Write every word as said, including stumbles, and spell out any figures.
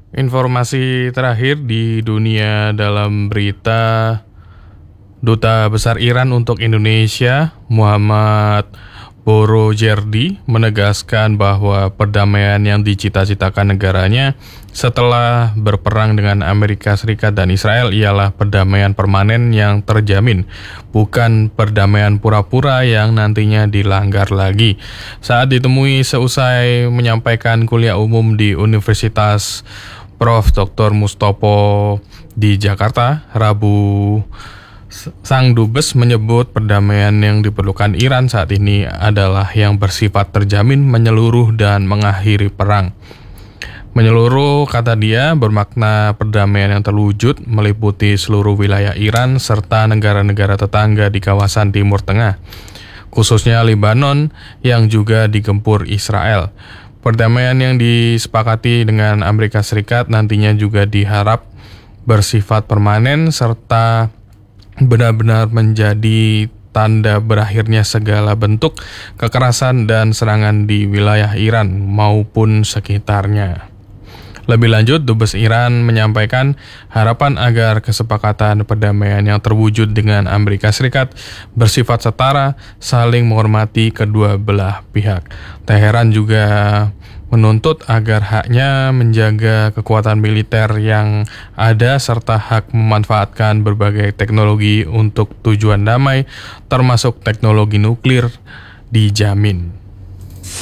Informasi terakhir di dunia dalam berita, Duta Besar Iran untuk Indonesia, Muhammad Borojerdi, menegaskan bahwa perdamaian yang dicita-citakan negaranya setelah berperang dengan Amerika Serikat dan Israel ialah perdamaian permanen yang terjamin, bukan perdamaian pura-pura yang nantinya dilanggar lagi. Saat ditemui seusai menyampaikan kuliah umum di Universitas Profesor Doktor Mustopo di Jakarta, Rabu, Sang Dubes menyebut perdamaian yang diperlukan Iran saat ini adalah yang bersifat terjamin, menyeluruh, dan mengakhiri perang. Menyeluruh, kata dia, bermakna perdamaian yang terwujud meliputi seluruh wilayah Iran serta negara-negara tetangga di kawasan Timur Tengah, khususnya Lebanon yang juga digempur Israel. Perdamaian yang disepakati dengan Amerika Serikat nantinya juga diharap bersifat permanen serta benar-benar menjadi tanda berakhirnya segala bentuk kekerasan dan serangan di wilayah Iran maupun sekitarnya. Lebih lanjut, Dubes Iran menyampaikan harapan agar kesepakatan perdamaian yang terwujud dengan Amerika Serikat bersifat setara, saling menghormati kedua belah pihak. Teheran juga menuntut agar haknya menjaga kekuatan militer yang ada serta hak memanfaatkan berbagai teknologi untuk tujuan damai, termasuk teknologi nuklir, dijamin.